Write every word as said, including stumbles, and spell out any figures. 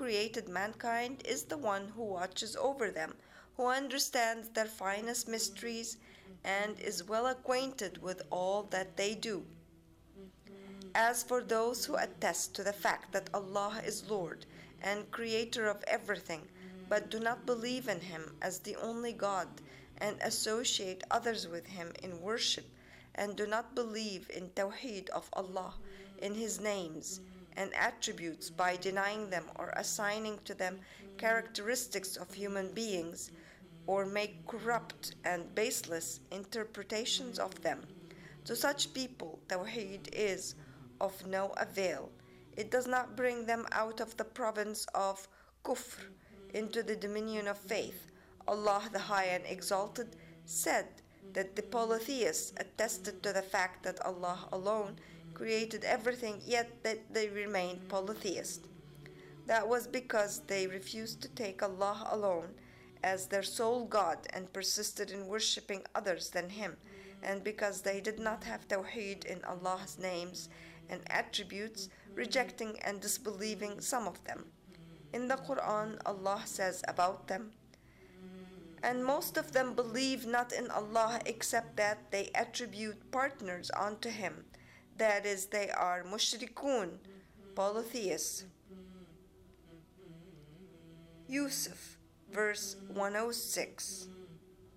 created mankind is the one who watches over them, who understands their finest mysteries, and is well acquainted with all that they do. As for those who attest to the fact that Allah is Lord and Creator of everything, but do not believe in Him as the only God and associate others with Him in worship, and do not believe in Tawheed of Allah, in His names and attributes by denying them or assigning to them characteristics of human beings, or make corrupt and baseless interpretations of them. To such people, Tawheed is of no avail. It does not bring them out of the province of Kufr into the dominion of faith. Allah the High and Exalted said that the polytheists attested to the fact that Allah alone created everything, yet that they remained polytheists. That was because they refused to take Allah alone as their sole God and persisted in worshipping others than Him, and because they did not have Tawheed in Allah's names and attributes, rejecting and disbelieving some of them. In the Quran, Allah says about them, "And most of them believe not in Allah except that they attribute partners unto Him. That is, they are mushrikun, polytheists." Yusuf, verse one oh six.